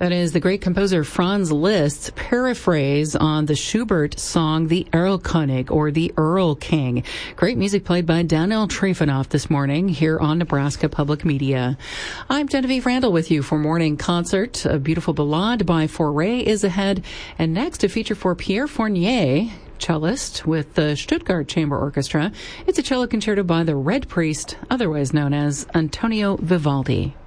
That is the great composer Franz Liszt's paraphrase on the Schubert song, The Erlkönig, or The Earl King. Great music played by Daniel Trifanoff this morning here on Nebraska Public Media. I'm Genevieve Randall with you for Morning Concert. A beautiful ballade by Fauré is ahead. And next, a feature for Pierre Fournier, cellist with the Stuttgart Chamber Orchestra. It's a cello concerto by the Red Priest, otherwise known as Antonio Vivaldi.